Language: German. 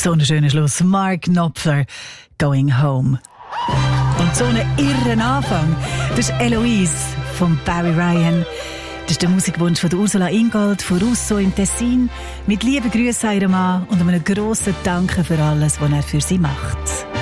So ein schöner Schluss. Mark Knopfler, Going Home. Und so einen irren Anfang. Das ist Eloise von Barry Ryan. Das ist der Musikwunsch von Ursula Ingold von Russo im Tessin. Mit lieben Grüßen an ihren Mann und einem grossen Danke für alles, was er für sie macht.